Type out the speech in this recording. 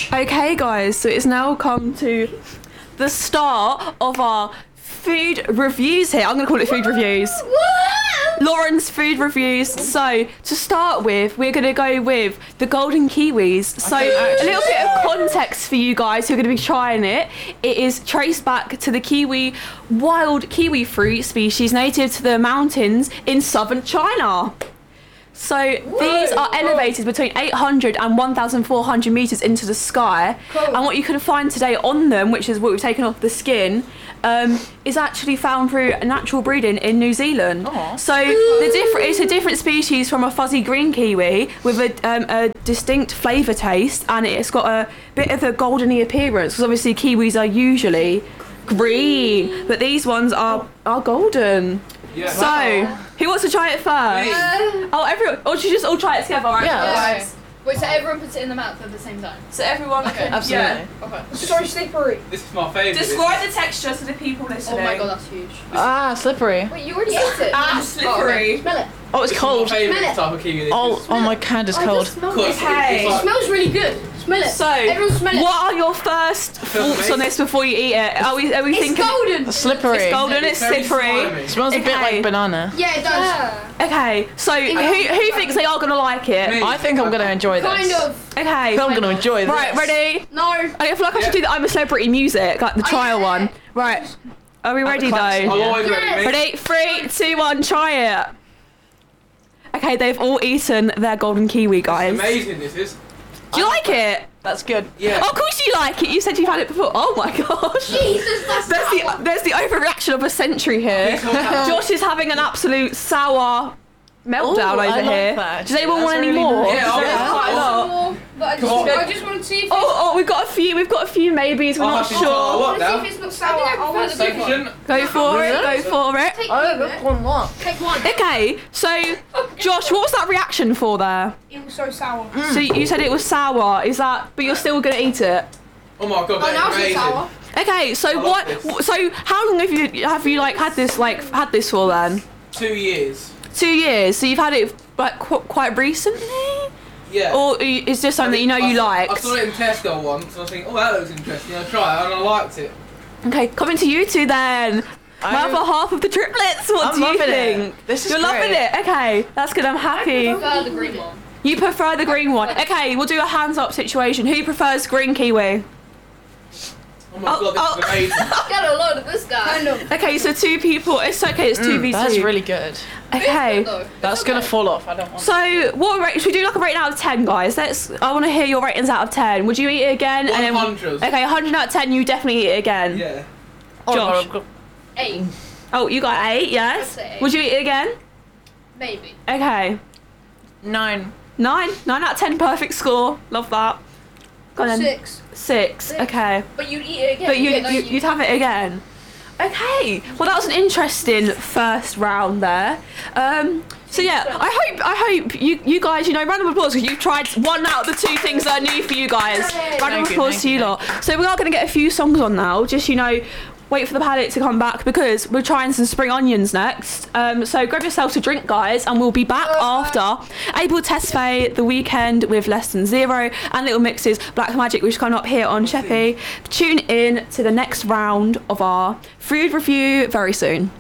Okay, guys, so it's now come to the start of our food reviews here. I'm going to call it food reviews. Lauren's food reviews. So, to start with, we're going to go with the golden kiwis. So, a little bit of context for you guys who are going to be trying it. It is traced back to the wild kiwi fruit species native to the mountains in southern China. So these are elevated between 800 and 1,400 metres into the sky. Cool. And what you can find today on them, which is what we've taken off the skin, is actually found through natural breeding in New Zealand. Aww. So it's a different species from a fuzzy green kiwi with a distinct flavour taste, and it's got a bit of a goldeny appearance, because obviously kiwis are usually green, but these ones are golden. Yeah. So, who wants to try it first? Everyone. Or should you just all try it together, right? Yeah. Okay. Wait, so everyone puts it in the mouth at the same time? So everyone can... Absolutely. Yeah. Okay. So slippery. This is my favourite. Describe the texture to the people listening. Oh my god, that's huge. Slippery. Wait, you already ate it? Slippery. Smell it. Oh, it's cold. This is my favourite type of kiwi. Oh, my hand is cold. Okay. It smells really good. Smell it. So, everyone smell it. what are your first thoughts on this before you eat it? Are we thinking... It's golden. It's slippery. It's golden, it's slippery. It smells a bit like banana. Yeah, it does. Yeah. Okay, so who thinks they are going to like it? Me. I think I'm going to enjoy this. Kind of. Okay. I'm going to enjoy this. Right, ready? No. I feel like I should do the I'm a Celebrity music, like the trial one. Right. Are we ready though? I'm always ready. Ready? 3, 2, 1, try it. Okay, they've all eaten their golden kiwi, guys. It's amazing, this is. Do you like it? That's good. Yeah. Oh, of course you like it. You said you've had it before. Oh my gosh. Jesus, There's the overreaction of a century here. Josh is having an absolute sour meltdown over here. That. Does anyone want any more? Yeah, Quite a lot. But I just want to see if it's... Oh, we've got a few maybes. We're not sure. What see now? if it's not sour. I want to see Go for it. Take one. Take one. Okay, so Josh, what was that reaction for there? It was so sour. So you said it was sour. Is that? But you're still gonna eat it? Oh my god, Oh, now that's it's amazing. sour. Okay, so love this. So how long have you had this for then? 2 years. 2 years. So you've had it like quite recently? Yeah. Or is this something that you liked? I saw it in Tesco once, and I was thinking, oh, that looks interesting. I'll try it, and I liked it. Okay, coming to you two then. My other half of the triplets. What do you think? This is You're loving it. Okay, that's good. I'm happy. I prefer the green one. You prefer the green one. Okay, we'll do a hands up situation. Who prefers green kiwi? Oh my god, this is amazing. Get a load of this guy. Kind of. Okay, so 2 people. It's okay. It's 2v2. That's really good. Okay. That's going to fall off. I don't want So, what rate should we do? Like a rating out of 10, guys. I want to hear your ratings out of 10. Would you eat it again? 100. Okay, 100 out of 10. You definitely eat it again. Yeah. Josh. 8. Oh, you got 8. Yes. I'd say 8. Would you eat it again? Maybe. Okay. 9. 9 out of 10. Perfect score. Love that. Go on then. 6. Okay. But you'd eat it again. But you'd have it again. Okay. Well, that was an interesting first round there. So yeah, I hope you guys, round of applause because you've tried 1 out of the 2 things that are new for you guys. Round of applause to you lot. So we are going to get a few songs on now. Just wait for the palate to come back because we're trying some spring onions next. So grab yourselves a drink, guys, and we'll be back after Abel Tesfaye, The Weekend with Less Than Zero, and Little Mix's Black Magic, which is coming up here on Sheppy. Tune in to the next round of our food review very soon.